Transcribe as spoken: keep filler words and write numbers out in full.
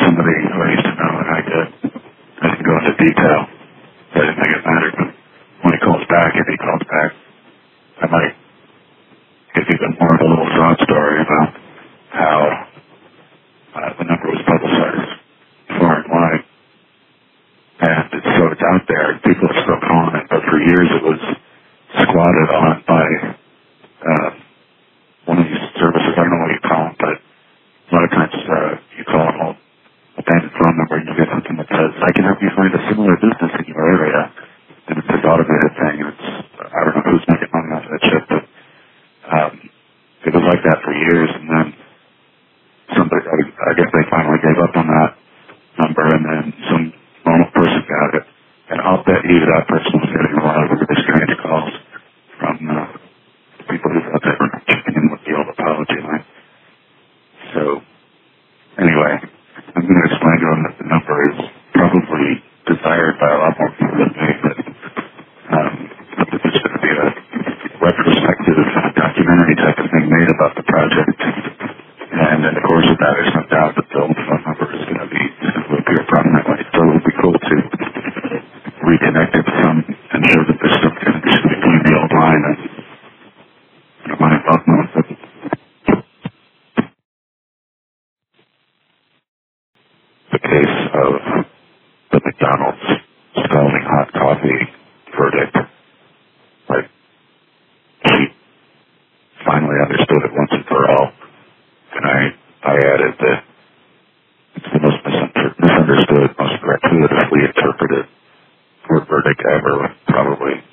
somebody who I used to know, and I did. I didn't go into detail. I didn't think it mattered, but when he calls back, if he calls back, I might give you more of a little sob story about how uh, the number was publicized far and wide. And it's, so it's out there, people are still calling it, but for years it was squatted on by uh, one of these services. I don't know what you call them, but a lot of times uh, you call an old abandoned phone number and you get something that says, I can help you find a similar business in your area. And it's this automated thing, and it's, I don't know who's making money off that shit, but um, it was like that for years, and then somebody, I, I guess they finally gave up on that number, and then some normal person got it. And I'll bet you that person was getting a lot of really strange calls from uh, people who thought they were checking in with the old apology line. So, anyway, I'm going to explain to them that the number is probably desired by a lot more people than me, but um, there's going to be a retrospective documentary type of thing made about the project. And in the course of that, there's no doubt that the old phone number is going to be going to appear prominently. So it would be cool to reconnect it with some and show that there's some connection between the old line and the line above most of it. The case of the McDonald's scalding hot coffee verdict. Like, she finally understood it once and for all. And I, I added that it's the most misunderstood, most gratuitously interpreted court verdict ever, probably